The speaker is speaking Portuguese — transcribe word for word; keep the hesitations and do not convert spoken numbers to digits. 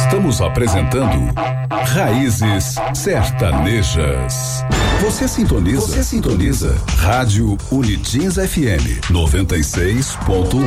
Estamos apresentando Raízes Sertanejas. Você sintoniza, você sintoniza Rádio Unitins F M noventa e seis ponto um.